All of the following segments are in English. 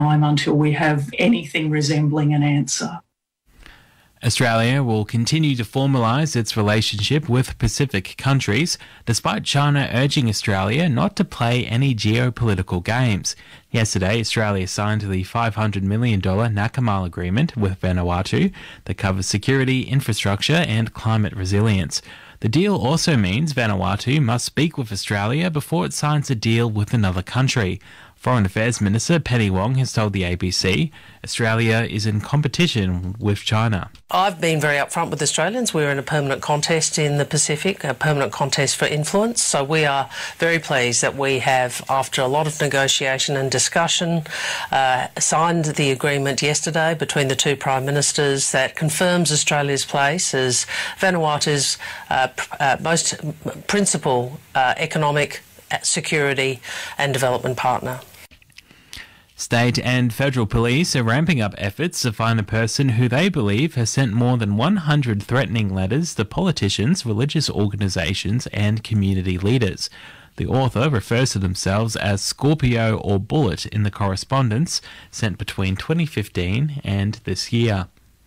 time until we have anything resembling an answer. Australia will continue to formalise its relationship with Pacific countries, despite China urging Australia not to play any geopolitical games. Yesterday, Australia signed the $500 million NACAMAL agreement with Vanuatu that covers security, infrastructure and climate resilience. The deal also means Vanuatu must speak with Australia before it signs a deal with another country. Foreign Affairs Minister Penny Wong has told the ABC Australia is in competition with China. I've been very upfront with Australians. We're in a permanent contest in the Pacific, a permanent contest for influence. So we are very pleased that we have, after a lot of negotiation and discussion, signed the agreement yesterday between the two Prime Ministers that confirms Australia's place as Vanuatu's most principal economic, security and development partner. State and federal police are ramping up efforts to find a person who they believe has sent more than 100 threatening letters to politicians, religious organisations and community leaders. The author refers to themselves as Scorpio or Bullet in the correspondence sent between 2015 and this year.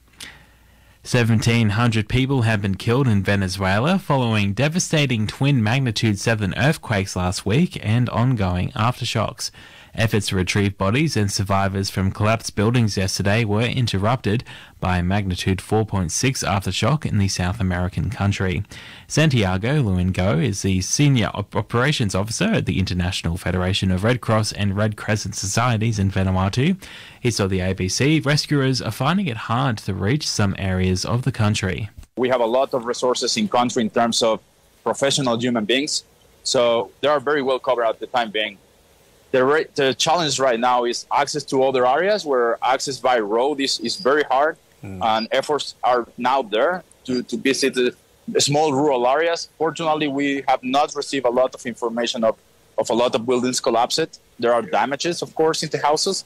1,700 people have been killed in Venezuela following devastating twin magnitude 7 earthquakes last week and ongoing aftershocks. Efforts to retrieve bodies and survivors from collapsed buildings yesterday were interrupted by a magnitude 4.6 aftershock in the South American country. Santiago Luengo is the Senior Operations Officer at the International Federation of Red Cross and Red Crescent Societies in Vanuatu. He told the ABC rescuers are finding it hard to reach some areas of the country. We have a lot of resources in country in terms of professional human beings, so they are very well covered at the time being. The challenge right now is access to other areas where access by road is very hard, and efforts are now there to visit the small rural areas. Fortunately, we have not received a lot of information of a lot of buildings collapsed. There are damages, of course, in the houses.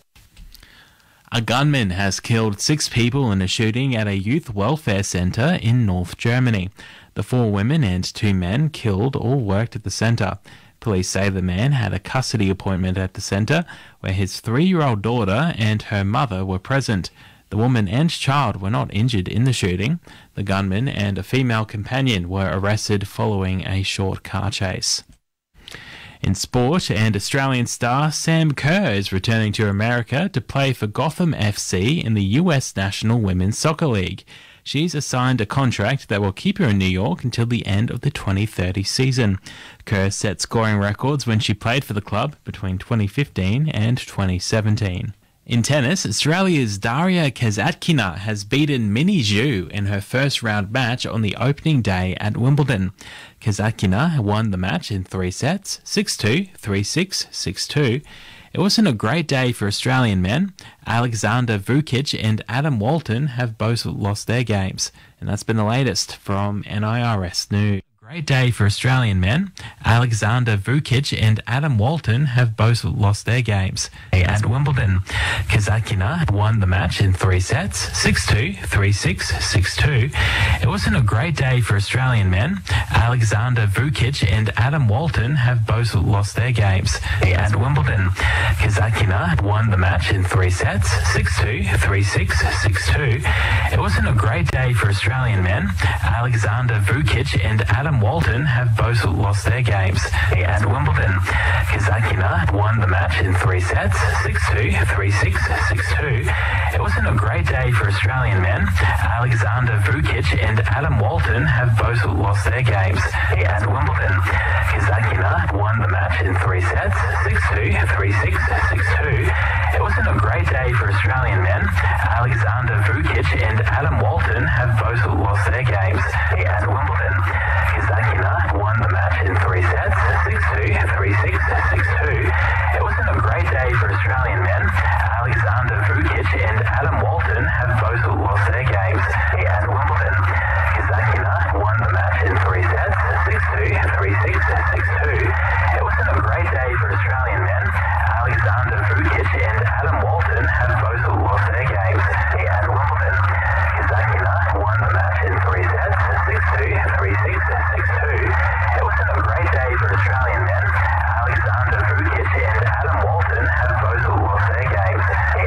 A gunman has killed 6 people in a shooting at a youth welfare centre in North Germany. The 4 women and 2 men killed all worked at the centre. Police say the man had a custody appointment at the centre where his 3-year-old daughter and her mother were present. The woman and child were not injured in the shooting. The gunman and a female companion were arrested following a short car chase. In sport, and Australian star Sam Kerr is returning to America to play for Gotham FC in the US National Women's Soccer League. She's assigned a contract that will keep her in New York until the end of the 2030 season. Kerr set scoring records when she played for the club between 2015 and 2017. In tennis, Australia's Daria Kasatkina has beaten Minnie Zhu in her first round match on the opening day at Wimbledon. Kasatkina won the match in 3 sets, 6-2, 3-6, 6-2. It wasn't a great day for Australian men. Alexander Vukic and Adam Walton have both lost their games. And that's been the latest from NIRS News. Great day for Australian men. Alexander Vukic and Adam Walton have both lost their games. At Wimbledon, Kasatkina won the match in 3 sets, 6-2, 3-6, 6-2. It wasn't a great day for Australian men. Alexander Vukic and Adam Walton have both lost their games. At Wimbledon, Kasatkina won the match in 3 sets, 6-2, 3-6, 6-2. It wasn't a great day for Australian men. Alexander Vukic and Adam Walton have both lost their games. At Wimbledon, Kasatkina won the match in 3 sets, 6-2, 3-6, 6-2. It wasn't a great day for Australian men. Alexander Vukic and Adam Walton have both lost their games. At Wimbledon, Kasatkina won the match in 3 sets, 6-2, 3-6, 6-2. It wasn't a great day for Australian men. Alexander Vukic and Adam Walton have both lost their games. At Wimbledon,